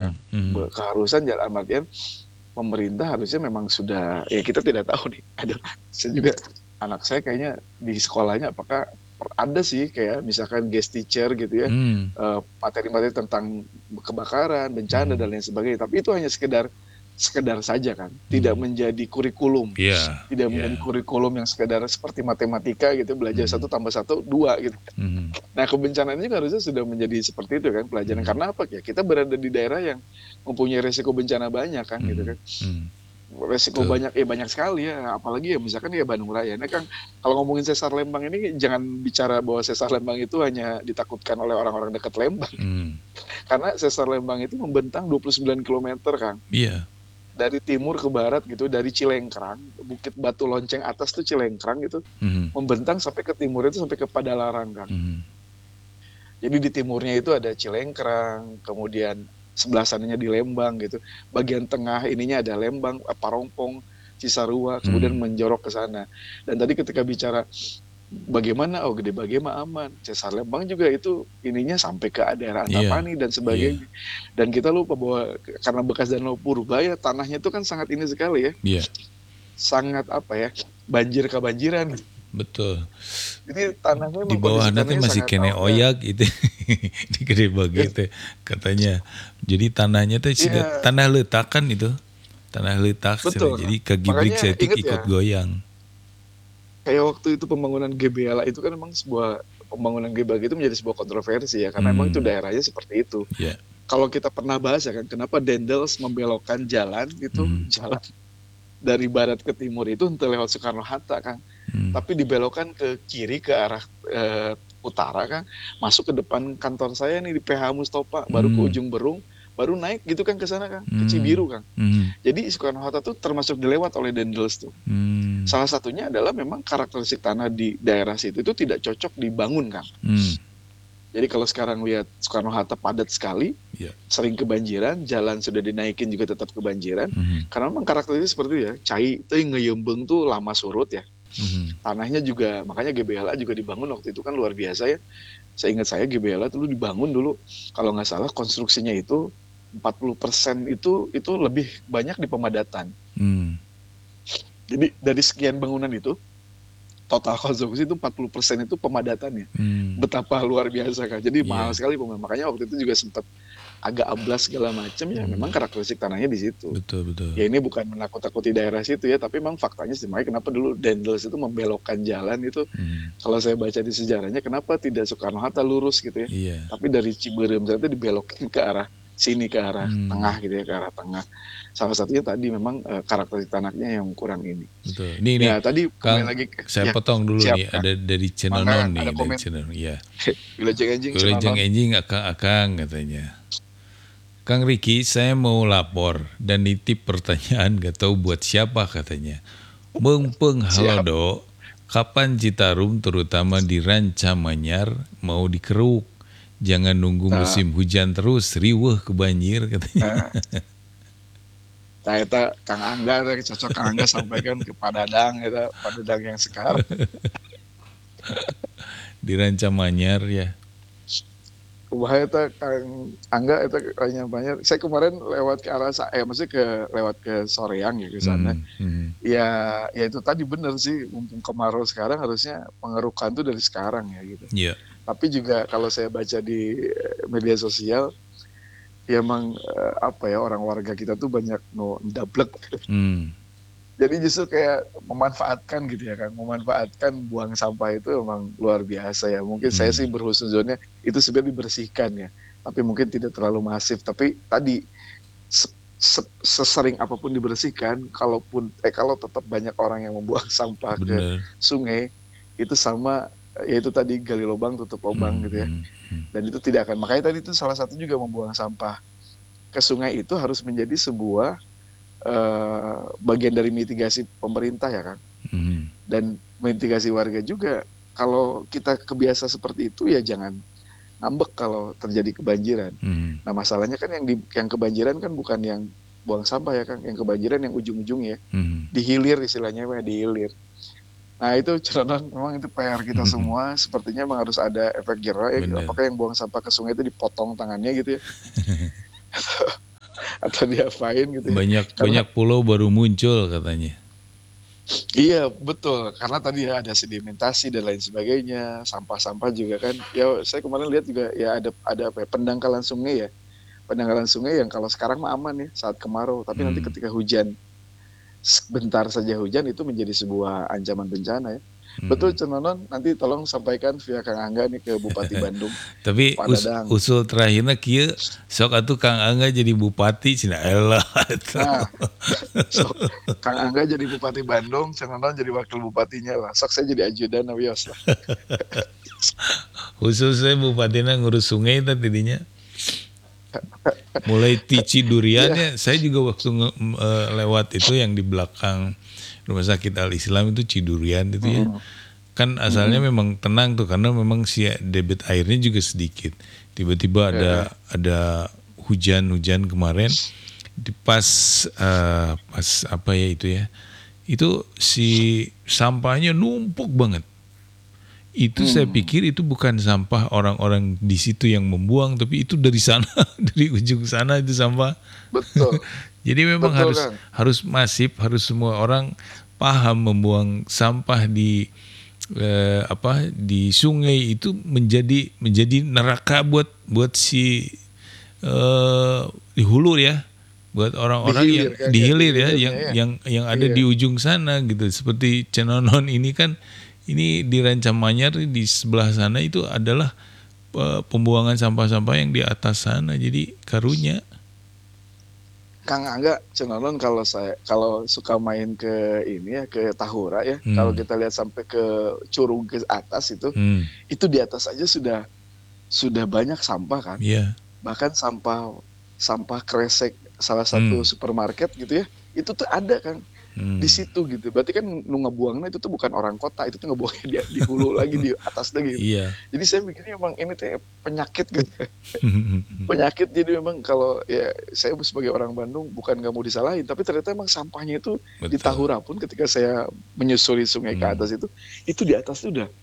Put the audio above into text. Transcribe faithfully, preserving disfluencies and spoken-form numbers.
kan. Mhm. Be keharusan dalam artian pemerintah harusnya memang sudah ya kita tidak tahu nih, ada saya juga anak saya kayaknya di sekolahnya apakah ada sih kayak misalkan guest teacher gitu ya, Mmm. eee, materi-materi tentang kebakaran, bencana, dan Mhm. lain sebagainya. Tapi itu hanya sekedar sekedar saja kan, tidak Mhm. menjadi kurikulum. Iya Tidak menjadi iya. kurikulum yang sekedar seperti matematika gitu, belajar satu Mhm. tambah satu dua gitu. Mhm. Nah, kebencanaan ini kan harusnya sudah menjadi seperti itu kan pelajaran. Mhm. Karena apa, ya kita berada di daerah yang mempunyai resiko bencana banyak kan gitu Mhm kan. mhm. Resiko Betul. banyak ya banyak sekali ya, apalagi ya misalkan ya Bandung Raya. Ini kan kalau ngomongin Sesar Lembang ini jangan bicara bahwa Sesar Lembang itu hanya ditakutkan oleh orang-orang dekat Lembang. Mmm. Karena Sesar Lembang itu membentang dua puluh sembilan kilometer Kang. Iya. Dari timur ke barat gitu, dari Cilengkrang, Bukit Batu Lonceng atas tuh Cilengkrang gitu, Mhm. membentang sampai ke timur itu sampai ke Padalarang Kang. Mhm. Jadi di timurnya itu ada Cilengkrang, kemudian sebelah sananya di Lembang gitu. Bagian tengah ininya ada Lembang, Parongpong, Cisarua, kemudian Mmm. menjorok ke sana. Dan tadi ketika bicara bagaimana, oh Gede Bage mah aman. Sesar Lembang juga itu ininya sampai ke daerah Iya Antapani dan iya. sebagainya. Dan kita lupa bahwa karena bekas danau purba ya, tanahnya itu kan sangat ini sekali ya, Iya. sangat apa ya, banjir kebanjiran. Betul. Jadi tanahnya Di memang kondisi bawahna teh tanahnya masih sangat kene rawan ya. oyak gitu, di Gede Bage Yes. teh katanya. Jadi tanahnya teh sida Iya. tanah letakan itu, tanah letak cenah. Betul, Jadi kagibrik makanya saeutik inget ikut ya goyang. kayak waktu itu pembangunan G B L A itu kan memang sebuah pembangunan Gede Bage itu menjadi sebuah kontroversi ya, karena memang itu Mmm. daerahnya seperti itu. Iya. Kalau kita pernah bahas ya kan, kenapa Dendels membelokkan jalan itu, Mhm. jalan dari barat ke timur itu henteu lewat Soekarno-Hatta Kang, Mmm. tapi dibelokkan ke kiri ke arah, eee, utara Kang, masuk ke depan kantor saya nih di P H Mustofa, baru ke Mmm. ujung Berung, baru naik gitu kan ke sana Kang, ke Mmm, Cibiru Kang. mhm. Jadi Soekarno-Hatta tuh termasuk dilewat oleh Dendels tuh. Mmm. Salah satunya adalah memang karakteristik tanah di daerah situ itu tidak cocok dibangun Kang. Mmm. Jadi kalau sekarang lihat Soekarno-Hatta padat sekali, Iya. sering kebanjiran, jalan sudah dinaikin juga tetap kebanjiran, Mhm. karena memang karakteristiknya seperti itu ya, cai teuing ngeuyeumbeung tuh lama surut ya. Mhm. Tanahnya juga makanya G B L A juga dibangun waktu itu kan luar biasa ya. Seingat saya G B L A dulu dibangun dulu, kalau nggak salah konstruksinya itu empat puluh persen itu itu lebih banyak di pemadatan. Mmm. Jadi dari sekian bangunan itu, total konstruksi itu empat puluh persen itu pemadatannya. Mmm. Betapa luar biasa Kang, jadi mahal Iya. sekali pema makanya waktu itu juga sempet agak amblas segala macam ya memang Mmm. karakteristik tanahnya di situ. Betul betul. Ya ini bukan menakut-nakuti daerah situ ya, tapi memang faktanya sih makanya kenapa dulu Dendels itu membelokkan jalan itu, Mhm. kalau saya baca di sejarahnya kenapa tidak Soekarno-Hatta lurus gitu ya, Iya. tapi dari Ciberem sana tuh dibelokin ke arah sini, ke arah tengah Mmm. gitu ya, ke arah tengah. Salah satunya tadi memang, eee, karakteristik tanahnya yang kurang ini. Betul. Nih nih, Ya tadi kembali Kang, lagi ke saya ya, potong dulu siap nih, Kang. ada dari Mangga Cenonon Kang, ada nih, dari komen. Cenonon, iya. Wilujeng enjing Wilujeng Cenonon. enjing akang-akang katanya. "Kang Ricky, saya mau lapor dan nitip pertanyaan nggak tahu buat siapa," katanya. "Meungpeung Siap. halodo, kapan Citarum terutama di Ranca Manyar mau dikeruk? Jangan nunggu Nah. musim hujan terus, riweuh ke banjir," katanya. Nah. Tah eta Kang Angga teh cocok Kang Angga sampaikan ke Pak Dadang eta, Pak Dadang yang sekarang. Di Ranca Manyar ya. Kumaha eta Kang Angga eta Ranca Manyar, saya kemarin lewat ke arah sa eh maksudnya ke lewat ke Soreang ya ke sana. Mmm, mhm. Ya ya itu tadi bener sih, mumpung kemarau sekarang harusnya pengerukan tuh dari sekarang ya gitu. Iya. Tapi juga kalau saya baca di media sosial, ya emang, eee, apa ya, orang warga kita tuh banyak nu ndablek. Mmm. Jadi justru kayak memanfaatkan gitu ya Kang, memanfaatkan buang sampah itu memang luar biasa ya. Mungkin saya sih Mmm. berhusnuzonnya itu sebenarnya dibersihkan ya, tapi mungkin tidak terlalu masif. Tapi tadi, se se sesering apapun dibersihkan, kalaupun eh kalau tetap banyak orang yang membuang sampah ke Bener. sungai, itu sama, ya itu tadi gali lubang tutup lubang Mhm gitu ya. mhm mhm. Dan itu tidak akan makanya tadi itu salah satu juga membuang sampah ke sungai itu harus menjadi sebuah, eee, bagian dari mitigasi pemerintah ya Kang. Mhm. Dan mitigasi warga juga, kalau kita kebiasa seperti itu ya jangan ngambek kalau terjadi kebanjiran. Mhm. Nah masalahnya kan yang di yang kebanjiran kan bukan yang buang sampah ya Kang, yang kebanjiran yang ujung-ujungnya, Mhm. di hilir istilahnya mah, di hilir. Nah itu Cenonon memang itu P R kita semua, sepertinya memang harus ada efek jerah ya, Bener. apakah yang buang sampah ke sungai itu dipotong tangannya gitu ya. atau diapain gitu ya. Banyak Karena banyak pulau baru muncul katanya. iya betul, karena tadi ya ada sedimentasi dan lain sebagainya, sampah-sampah juga kan. Ya saya kemarin lihat juga ya ada ada apa ya, pendangkalan sungai ya. Pendangkalan sungai yang kalau sekarang mah aman ya saat kemarau, tapi nanti Hmm. ketika hujan sebentar saja hujan itu menjadi sebuah ancaman bencana ya. Betul Mhm. Cenonon, nanti tolong sampaikan via Kang Angga nih ke Bupati Bandung, Tapi Pak us Dadang. usul terakhirna kieu, sok atuh Kang Angga jadi bupati cenah, elah atuh. Nah, sok Kang Angga jadi Bupati Bandung, Cenonon jadi wakil bupatinya lah. Sok saya jadi ajudan wios lah. Khususnya bupatina ngurus sungai teh tidinya. Mulai ti Iya. Ciduriannya, saya juga waktu nge eee, lewat itu yang di belakang Rumah Sakit Al-Islam itu Cidurian itu ya. Mhm. Kan asalnya Mhm. memang tenang tuh karena memang si debit airnya juga sedikit. Tiba-tiba ada Heeh. ada hujan-hujan kemarin, di pas, eee, pas apa ya itu ya, itu si sampahnya numpuk banget. Itu saya Hmm. pikir itu bukan sampah orang-orang di situ yang membuang, tapi itu dari sana, dari ujung sana itu sampah. Betul. Jadi memang Betul, harus Kang. harus masif, harus semua orang paham membuang sampah di, eee, apa, di sungai itu menjadi menjadi neraka buat buat si, eee, di hulu ya, buat Di orang-orang yang hilir Kang di ya, di hilir ya, yang hilirnya ya. yang yang ada Iya. di ujung sana gitu. Seperti Cenonon ini kan, ini di Rancamanyar di sebelah sana itu adalah, eee, pembuangan sampah-sampah yang di atas sana, jadi karunya. Kang Angga, Cenonon kalau saya kalau suka main ke ini ya, ke Tahura ya, kalau Hmm. kita lihat sampai ke Curug ke atas itu, Hmm. itu di atas aja sudah sudah banyak sampah kan. Iya. Bahkan sampah sampah kresek salah satu Hmm. supermarket gitu ya, itu tuh ada Kang, di Hmm. situ gitu. Berarti kan nu ngebuangnya itu tuh bukan orang kota, itu tuh ngebuangnya di di hulu lagi, di atas lagi gitu. Iya. Jadi saya mikirnya emang ini teh penyakit gitu ya. Penyakit jadi memang kalau ya saya sebagai orang Bandung bukan nggak mau disalahin, tapi ternyata emang sampahnya itu di Betul. Tahura pun ketika saya menyusuri sungai ke Hmm. atas itu, itu di atas tuh udah